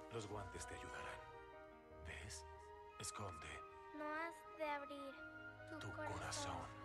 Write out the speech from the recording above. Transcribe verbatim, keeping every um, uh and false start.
Los guantes te ayudarán. ¿Ves? Esconde No has de abrir tu, tu corazón. corazón.